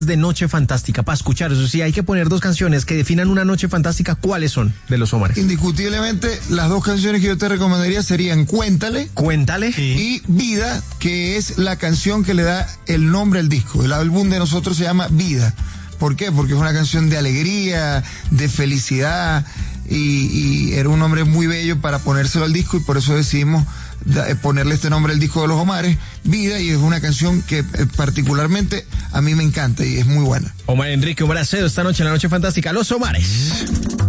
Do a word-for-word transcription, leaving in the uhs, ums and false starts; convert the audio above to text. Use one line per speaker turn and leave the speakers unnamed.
de Noche Fantástica, para escuchar eso. Si hay que poner dos canciones que definan una noche fantástica, ¿cuáles son de Los Omares?
Indiscutiblemente, las dos canciones que yo te recomendaría serían Cuéntale.
Cuéntale.
Y Vida, que es la canción que le da el nombre al disco. El álbum de nosotros se llama Vida. ¿Por qué? Porque es una canción de alegría, de felicidad, y, y era un nombre muy bello para ponérselo al disco, y por eso decidimos da, ponerle este nombre al disco de Los Omares, Vida, y es una canción que eh, particularmente a mí me encanta y es muy buena.
Omar Enrique, Omar Acedo, esta noche en la Noche Fantástica, Los Omares.